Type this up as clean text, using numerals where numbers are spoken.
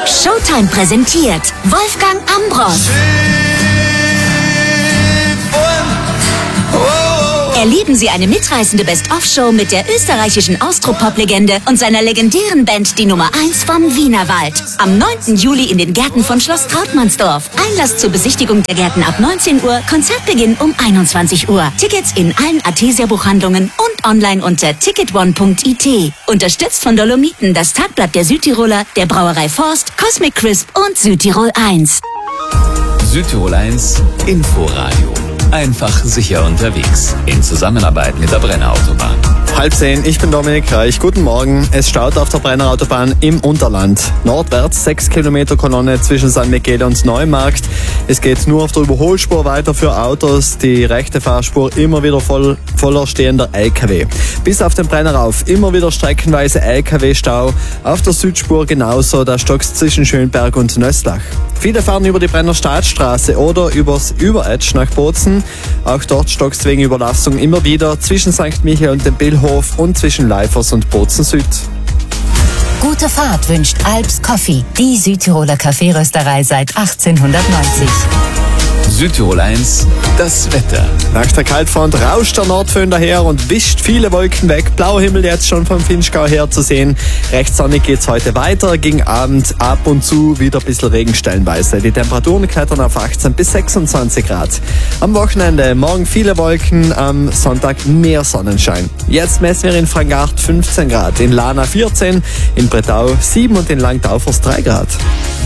Showtime präsentiert Wolfgang Ambros. Erleben Sie eine mitreißende Best-of-Show mit der österreichischen Austropop-Legende und seiner legendären Band, die Nummer 1 vom Wienerwald. Am 9. Juli in den Gärten von Schloss Trautmannsdorf. Einlass zur Besichtigung der Gärten ab 19 Uhr, Konzertbeginn um 21 Uhr. Tickets in allen Artesia-Buchhandlungen und online unter ticketone.it. Unterstützt von Dolomiten, das Tagblatt der Südtiroler, der Brauerei Forst, Cosmic Crisp und Südtirol 1. Südtirol 1 Inforadio. Einfach sicher unterwegs. In Zusammenarbeit mit der Brenner Autobahn. 9:30, ich bin Dominik Reich. Guten Morgen. Es staut auf der Brenner Autobahn im Unterland. Nordwärts 6 Kilometer Kolonne zwischen San Michele und Neumarkt. Es geht nur auf der Überholspur weiter für Autos. Die rechte Fahrspur immer wieder voller stehender LKW. Bis auf den Brenner rauf immer wieder streckenweise LKW-Stau. Auf der Südspur genauso, da stockt's zwischen Schönberg und Nöstlach. Viele fahren über die Brenner Staatsstraße oder übers Überetsch nach Bozen. Auch dort stockt's wegen Überlastung immer wieder zwischen St. Michael und dem Billhof und zwischen Leifers und Bozen Süd. Gute Fahrt wünscht Alps Coffee, die Südtiroler Kaffeerösterei seit 1890. Südtirol 1, das Wetter. Nach der Kaltfront rauscht der Nordföhn daher und wischt viele Wolken weg. Blauer Himmel jetzt schon vom Vinschgau her zu sehen. Recht sonnig geht's heute weiter. Gegen Abend ab und zu wieder ein bisschen Regen stellenweise. Die Temperaturen klettern auf 18 bis 26 Grad. Am Wochenende morgen viele Wolken, am Sonntag mehr Sonnenschein. Jetzt messen wir in Frangart 15 Grad, in Lana 14, in Bretau 7 und in Langtaufers 3 Grad.